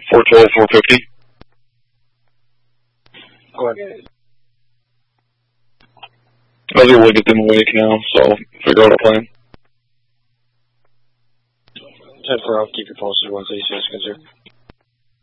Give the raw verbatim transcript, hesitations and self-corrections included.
four twelve, four fifty. Go ahead. I was able to get them awake now, so I'll figure out a plan. ten four, I'll keep you posted once A C S gets here.